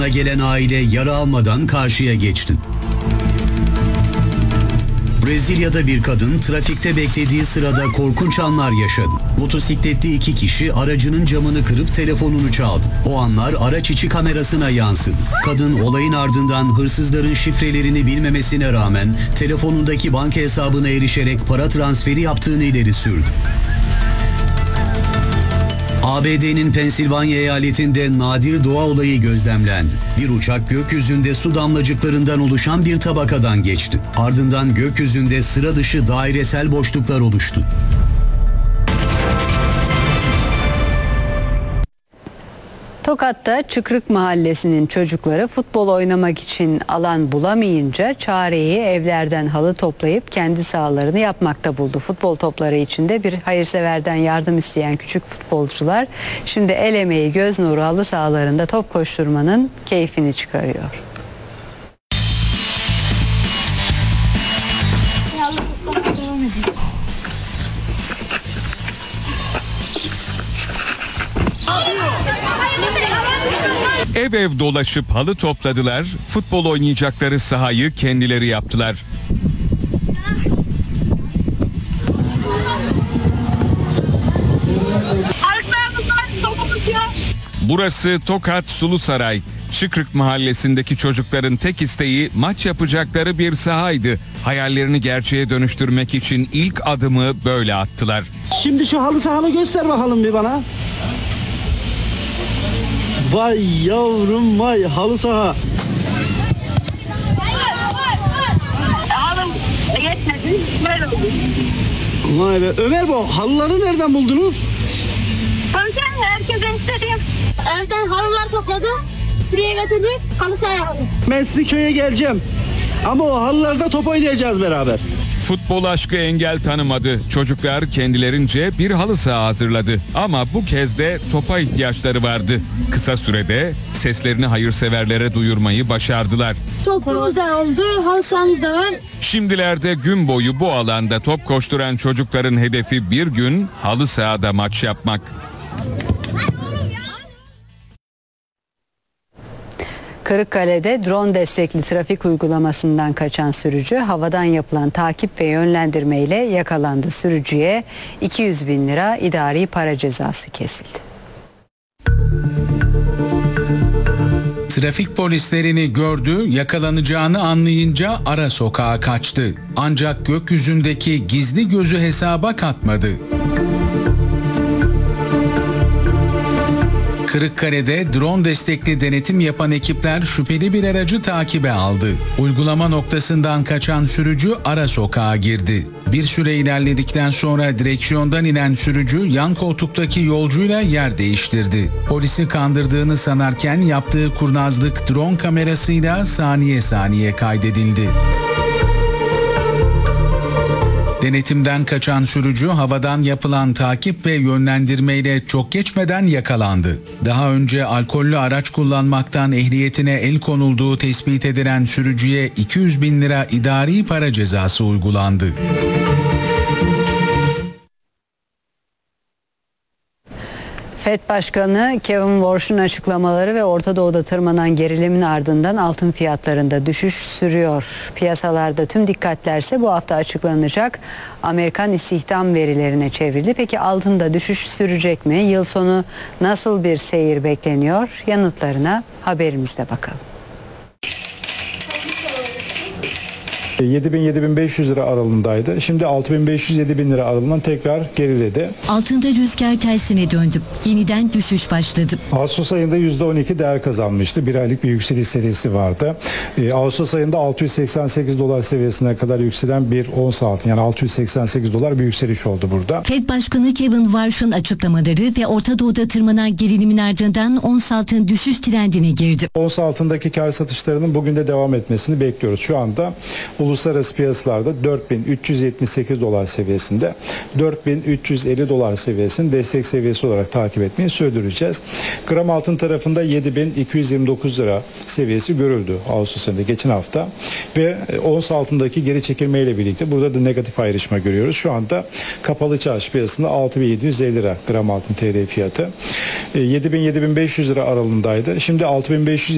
gelen aile yara almadan karşıya geçti. Brezilya'da bir kadın trafikte beklediği sırada korkunç anlar yaşadı. Motosikletli 2 kişi aracının camını kırıp telefonunu çaldı. O anlar araç içi kamerasına yansıdı. Kadın olayın ardından hırsızların şifrelerini bilmemesine rağmen telefonundaki banka hesabına erişerek para transferi yaptığını ileri sürdü. ABD'nin Pensilvanya eyaletinde nadir doğa olayı gözlemlendi. Bir uçak gökyüzünde su damlacıklarından oluşan bir tabakadan geçti. Ardından gökyüzünde sıra dışı dairesel boşluklar oluştu. Tokat'ta Çıkrık Mahallesi'nin çocukları futbol oynamak için alan bulamayınca çareyi evlerden halı toplayıp kendi sahalarını yapmakta buldu. Futbol topları içinde bir hayırseverden yardım isteyen küçük futbolcular şimdi el emeği göz nuru halı sahalarında top koşturmanın keyfini çıkarıyor. Ev ev dolaşıp halı topladılar, futbol oynayacakları sahayı kendileri yaptılar. Burası Tokat Sulusaray. Çıkrık Mahallesi'ndeki çocukların tek isteği maç yapacakları bir sahaydı. Hayallerini gerçeğe dönüştürmek için ilk adımı böyle attılar. Şimdi şu halı sahanı göster bakalım bir bana. Vay yavrum vay, halı saha. Halım yetmedi, böyle oldu. Vay be. Ömer, bu halıları nereden buldunuz? Hocam herkese istedim. Evden halılar topladım. Buraya getirdik, halı saha yaptık. Ben sizin köye geleceğim. Ama o halılarda top oynayacağız beraber. Futbol aşkı engel tanımadı. Çocuklar kendilerince bir halı saha hazırladı. Ama bu kez de topa ihtiyaçları vardı. Kısa sürede seslerini hayırseverlere duyurmayı başardılar. Topumuz da oldu, halı sahamız da var. Şimdilerde gün boyu bu alanda top koşturan çocukların hedefi bir gün halı sahada maç yapmak. Kırıkkale'de drone destekli trafik uygulamasından kaçan sürücü havadan yapılan takip ve yönlendirme ile yakalandı. Sürücüye 200 bin lira idari para cezası kesildi. Trafik polislerini gördü, yakalanacağını anlayınca ara sokağa kaçtı. Ancak gökyüzündeki gizli gözü hesaba katmadı. Kırıkkale'de drone destekli denetim yapan ekipler şüpheli bir aracı takibe aldı. Uygulama noktasından kaçan sürücü ara sokağa girdi. Bir süre ilerledikten sonra direksiyondan inen sürücü yan koltuktaki yolcuyla yer değiştirdi. Polisi kandırdığını sanarken yaptığı kurnazlık drone kamerasıyla saniye saniye kaydedildi. Denetimden kaçan sürücü havadan yapılan takip ve yönlendirmeyle çok geçmeden yakalandı. Daha önce alkollü araç kullanmaktan ehliyetine el konulduğu tespit edilen sürücüye 200 bin lira idari para cezası uygulandı. FED Başkanı Kevin Warsh'un açıklamaları ve Orta Doğu'da tırmanan gerilimin ardından altın fiyatlarında düşüş sürüyor. Piyasalarda tüm dikkatlerse bu hafta açıklanacak Amerikan istihdam verilerine çevrildi. Peki altında düşüş sürecek mi? Yıl sonu nasıl bir seyir bekleniyor? Yanıtlarına haberimizde bakalım. 7.000-7.500 lira aralığındaydı. Şimdi 6.500-7.000 lira aralığından tekrar geriledi. Altında rüzgar tersine döndü. Yeniden düşüş başladı. Ağustos ayında %12 değer kazanmıştı. Bir aylık bir yükseliş serisi vardı. Ağustos ayında 688 dolar seviyesine kadar yükselen bir ons altın, yani 688 dolar bir yükseliş oldu burada. FED Başkanı Kevin Warsh'un açıklamaları ve Orta Doğu'da tırmanan gerilimin ardından ons altın düşüş trendine girdi. Ons altındaki kar satışlarının bugün de devam etmesini bekliyoruz. Şu anda uluslararası piyasalarda 4378 dolar seviyesinde, 4350 dolar seviyesini destek seviyesi olarak takip etmeyi sürdüreceğiz. Gram altın tarafında 7229 lira seviyesi görüldü Ağustos ayında geçen hafta ve ons altındaki geri çekilmeyle birlikte burada da negatif ayrışma görüyoruz. Şu anda kapalı çarşı piyasasında 6750 lira gram altın TL fiyatı. 7000-7500 lira aralığındaydı. Şimdi 6500